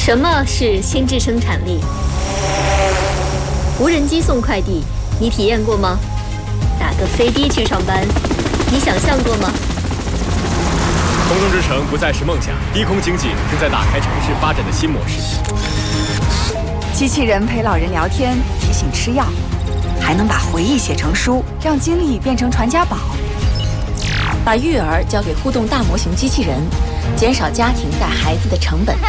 什么是心智生产力？无人机送快递，你体验过吗？打个飞的去上班，你想象过吗？ 空中之城不再是梦想，低空经济正在打开城市发展的新模式。 机器人陪老人聊天，提醒吃药，还能把回忆写成书，让经历变成传家宝。 把育儿交给互动大模型机器人，减少家庭带孩子的成本。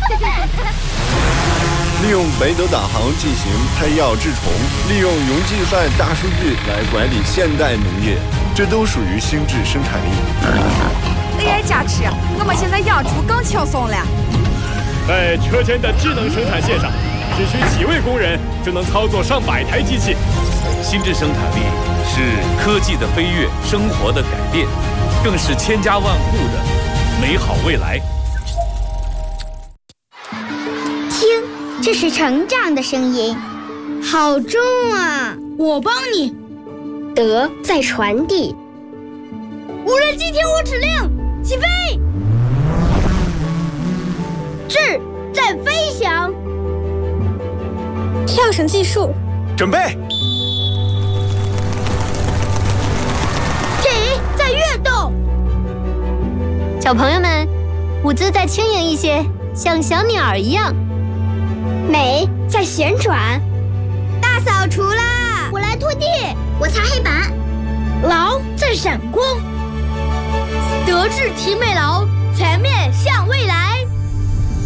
利用北斗导航进行配药治虫，利用云计算大数据来管理现代农业，这都属于心智生产力。 AI 加持，我们现在养猪更轻松了。 在车间的智能生产线上，只需几位工人就能操作上百台机器。 心智生产力是科技的飞跃，生活的改变，更是千家万户的美好未来。 听，这是成长的声音，好重啊！ 我帮你。 德在传递。 无人机听我指令，起飞！ 智在飞翔。 跳绳技术， 准备。 体在跃动。 小朋友们，舞姿再轻盈一些，像小鸟一样。 美在旋转。大扫除啦！我来拖地，我擦黑板。 劳在闪光。德智体美劳，全面向未来。